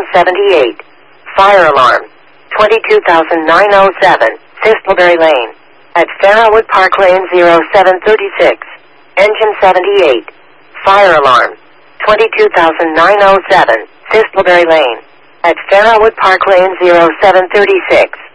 78. Fire alarm. 22,907. Thistleberry Lane. At Farrowwood Park Lane 0736. Engine 78. Fire alarm. 22,907. Thistleberry Lane. At Farrowwood Park Lane 0736.